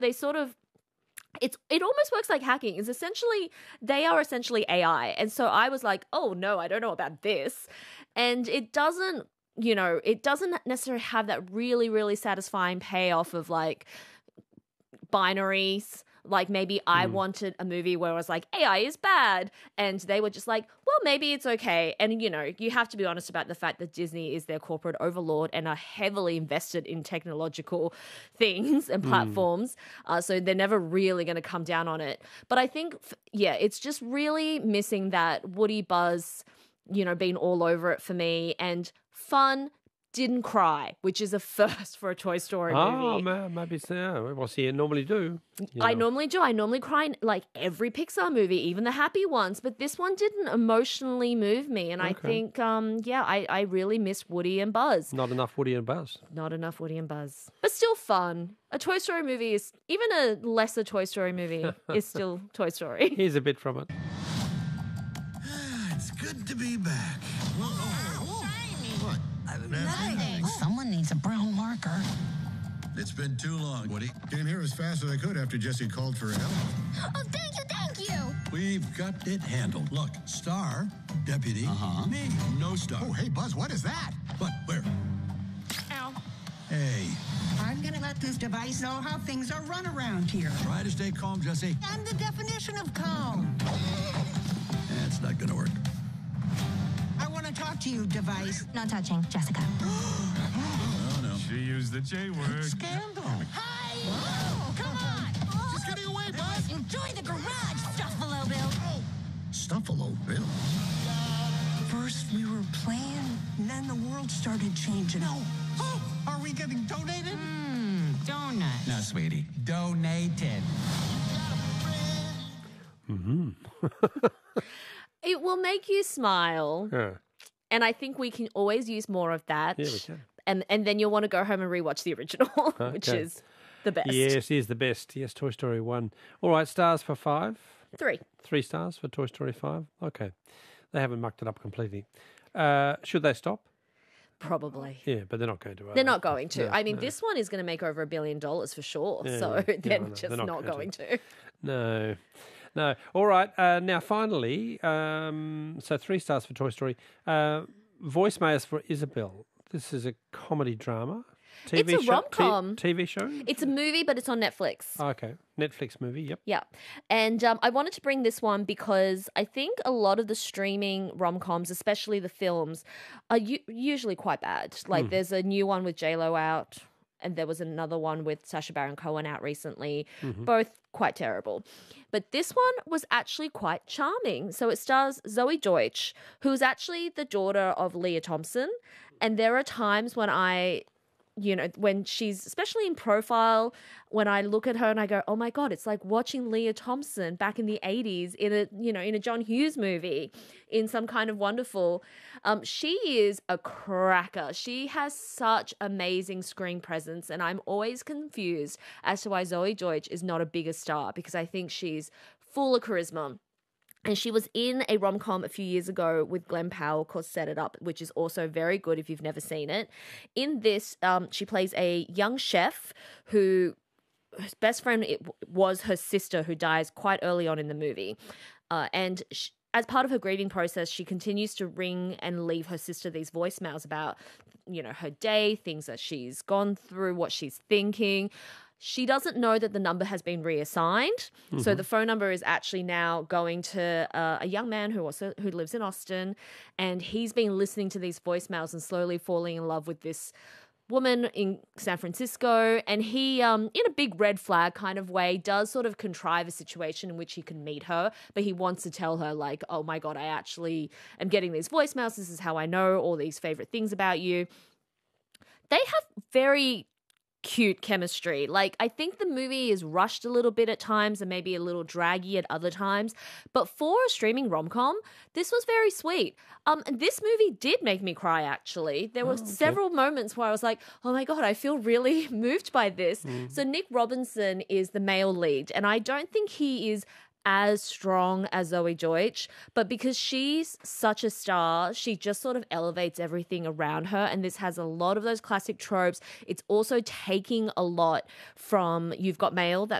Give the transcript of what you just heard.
they sort of it almost works like hacking. They are essentially AI. And so I was like, oh no, I don't know about this. And it doesn't necessarily have that really, really satisfying payoff of like binaries. Like maybe I wanted a movie where I was like, AI is bad. And they were just like, well, maybe it's okay. And, you have to be honest about the fact that Disney is their corporate overlord and are heavily invested in technological things and platforms. So they're never really going to come down on it. But I think, it's just really missing that Woody buzz, being all over it for me, and fun. Didn't cry, which is a first for a Toy Story movie. Oh, maybe so. Well, see, you normally do. I normally do. I normally cry in like every Pixar movie, even the happy ones. But this one didn't emotionally move me. And I think, I really miss Woody and Buzz. Not enough Woody and Buzz. Not enough Woody and Buzz. But still fun. A Toy Story movie is, even a lesser Toy Story movie is still Toy Story. Here's a bit from it. It's good to be back. What? Nothing. Someone needs a brown marker. It's been too long, Woody. Came here as fast as I could after Jesse called for help. Oh, thank you. We've got it handled. Look, Star, Deputy, me, no Star. Oh, hey, Buzz, what is that? What? Where? Ow. Hey, I'm gonna let this device know how things are run around here. try to stay calm, Jesse. I'm the definition of calm. That's not gonna work. I want to talk to you, device. Not touching, Jessica. Oh, no. She used the J word. Scandal. Hi! Oh, come on! She's getting away, Buzz. Enjoy the garage, Stuffalo Bill. Stuffalo Bill. First we were playing, and then the world started changing. No. Oh, are we getting donated? Donut. No, sweetie. Donated. It will make you smile. Yeah. And I think we can always use more of that. Yeah, we can. And then you'll want to go home and rewatch the original, which Okay. is the best. Yes, he is the best. Yes, Toy Story 1. All right, stars for 5. 3. 3 stars for Toy Story 5. Okay. They haven't mucked it up completely. Should they stop? Probably. Yeah, but they're not going to. They're not going to. No, I mean, no. this one is going to make over $1 billion for sure. Yeah, So yeah, they're I know. just They're not going to. No. No. All right. Now, finally, so 3 stars for Toy Story. Voicemails for Isabel. This is a comedy drama. TV It's a show, rom-com. TV show? It's a movie, but it's on Netflix. Oh, okay. Netflix movie, yep. Yeah. And I wanted to bring this one because I think a lot of the streaming rom-coms, especially the films, are usually quite bad. Like there's a new one with J-Lo out, and there was another one with Sacha Baron Cohen out recently. Both quite terrible. But this one was actually quite charming. So it stars Zoe Deutsch, who's actually the daughter of Leah Thompson. And there are times when when she's, especially in Profile, when I look at her and I go, oh my God, it's like watching Leah Thompson back in the 80s in a John Hughes movie, in Some Kind of Wonderful. She is a cracker. She has such amazing screen presence, and I'm always confused as to why Zoe Deutsch is not a bigger star, because I think she's full of charisma. And she was in a rom-com a few years ago with Glenn Powell called Set It Up, which is also very good if you've never seen it. In this, she plays a young chef whose best friend was her sister, who dies quite early on in the movie. And as part of her grieving process, she continues to ring and leave her sister these voicemails about, her day, things that she's gone through, what she's thinking. She doesn't know that the number has been reassigned. So the phone number is actually now going to a young man who lives in Austin, and he's been listening to these voicemails and slowly falling in love with this woman in San Francisco. And he, in a big red flag kind of way, does sort of contrive a situation in which he can meet her, but he wants to tell her like, oh my God, I actually am getting these voicemails. This is how I know all these favorite things about you. They have very cute chemistry. Like, I think the movie is rushed a little bit at times and maybe a little draggy at other times, but for a streaming rom-com, this was very sweet. This movie did make me cry, actually. There were several moments where I was like, oh my God, I feel really moved by this. So Nick Robinson is the male lead, and I don't think he is as strong as Zoe Deutsch, but because she's such a star, she just sort of elevates everything around her. And this has a lot of those classic tropes. It's also taking a lot from You've Got Mail, that